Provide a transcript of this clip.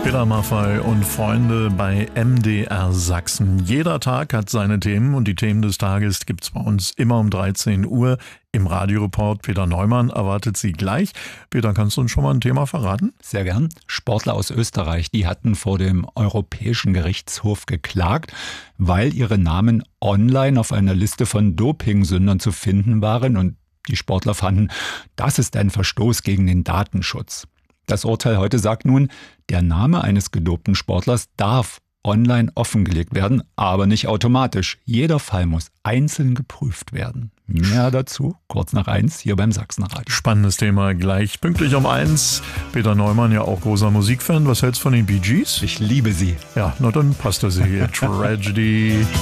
Peter Maffay und Freunde bei MDR Sachsen. Jeder Tag hat seine Themen und die Themen des Tages gibt's bei uns immer um 13 Uhr im Radioreport. Peter Neumann erwartet Sie gleich. Peter, kannst du uns schon mal ein Thema verraten? Sehr gern. Sportler aus Österreich, die hatten vor dem Europäischen Gerichtshof geklagt, weil ihre Namen online auf einer Liste von Dopingsündern zu finden waren und die Sportler fanden, das ist ein Verstoß gegen den Datenschutz. Das Urteil heute sagt nun, der Name eines gedopten Sportlers darf online offengelegt werden, aber nicht automatisch. Jeder Fall muss einzeln geprüft werden. Mehr dazu kurz nach 1 hier beim Sachsenradio. Spannendes Thema, gleich pünktlich um 1. Peter Neumann, ja auch großer Musikfan. Was hältst du von den Bee Gees? Ich liebe sie. Ja, na dann passt das hier. Tragedy.